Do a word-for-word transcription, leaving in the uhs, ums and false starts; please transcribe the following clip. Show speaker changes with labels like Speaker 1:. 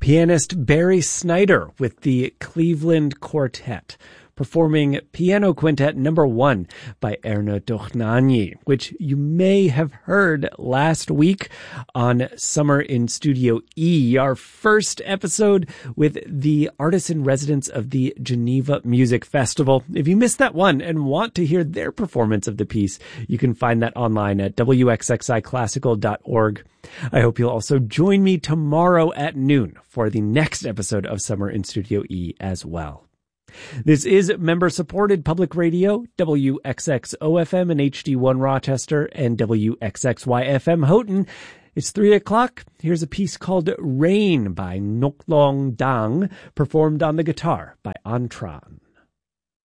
Speaker 1: Pianist Barry Snyder with the Cleveland Quartet, performing Piano Quintet number one by Erno Dohnányi, which you may have heard last week on Summer in Studio E, our first episode with the artists in residence of the Geneva Music Festival. If you missed that one and want to hear their performance of the piece, you can find that online at w x x i classical dot org. I hope you'll also join me tomorrow at noon for the next episode of Summer in Studio E as well. This is member-supported public radio, W X X O F M and H D one Rochester and W X X Y F M Houghton. It's three o'clock. Here's a piece called Rain by Ngoc Long Dang, performed on the guitar by An Tran.